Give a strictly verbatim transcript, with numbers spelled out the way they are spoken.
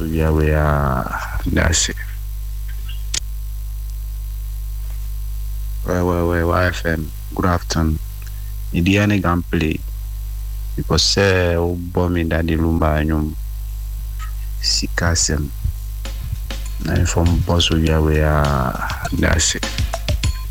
so via we are that's it. Well, well, well, Y F M. Good afternoon. Idiane gameplay because say uh, bomb daddy lumba nyum sikasem. Na from boss we are that's it.